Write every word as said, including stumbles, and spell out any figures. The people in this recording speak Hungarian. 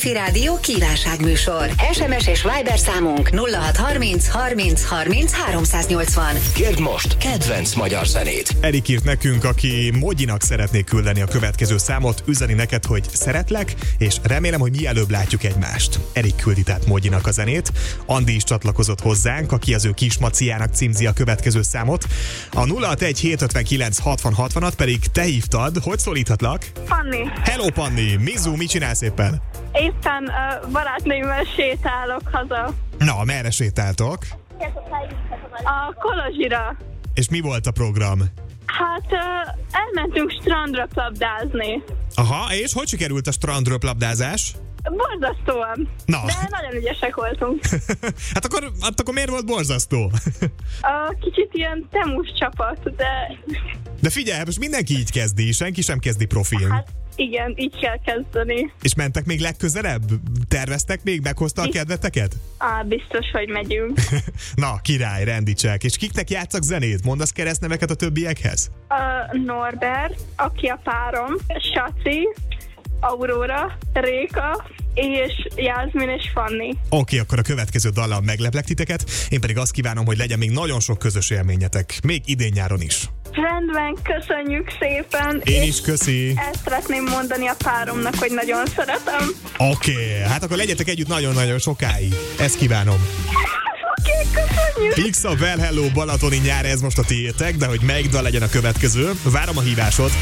Petőfi Rádió kívánságműsor. es em es és Viber számunk nulla hat harminc harminc harminc háromszáznyolcvan. Kérd most kedvenc magyar zenét. Erik írt nekünk, aki Mogyinak szeretné küldeni a következő számot, üzeni neked, hogy szeretlek, és remélem, hogy mielőbb látjuk egymást. Erik küldi tehát Mogyinak a zenét. Andi is csatlakozott hozzánk, aki az ő kismaciának címzi a következő számot. A nulla hatvanegy hétszázötvenkilenc hatvan hatvanat pedig te hívtad. Hogy szólíthatlak? Panni. Hello, Panni! Mizu, mit csinálsz éppen? Éppen uh, barátnőmmel sétálok haza. Na, merre sétáltok? A Kolozsira. És mi volt a program? Hát uh, elmentünk strandra labdázni. Aha, és hogy sikerült a strandröplabdázás? Borzasztóan. Na. De nagyon ügyesek voltunk. hát, akkor, hát akkor miért volt borzasztó? uh, kicsit ilyen temus csapat, de... De figyelj, most mindenki így kezdi, senki sem kezdi profin. Hát igen, így kell kezdeni. És mentek még legközelebb? Terveztek még? Meghozta a kedveteket? Á, biztos, hogy megyünk. Na, király, rendicsek. És kiknek játszak zenét? Mondasz keresztneveket a többiekhez? Uh, Norbert, aki a párom, Saci, Aurora, Réka, és Jászmin és Fanni. Oké, okay, akkor a következő dallal megleplek titeket, én pedig azt kívánom, hogy legyen még nagyon sok közös élményetek, még idén-nyáron is. Rendben, köszönjük szépen. Én is köszi. Ezt szeretném mondani a páromnak, hogy nagyon szeretem. Oké, okay, hát akkor legyetek együtt nagyon-nagyon sokáig. Ezt kívánom. Oké, okay, köszönjük. Pixel, Well Hello, balatoni nyár, ez most a tiétek, de hogy melyik dal legyen a következő, várom a hívásod.